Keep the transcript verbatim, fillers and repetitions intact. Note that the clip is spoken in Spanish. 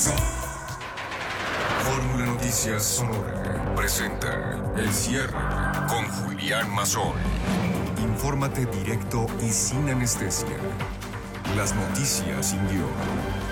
Fórmula Noticias Sonora presenta El Cierre con Julián Mazón. Infórmate directo y sin anestesia. Las noticias sin guión.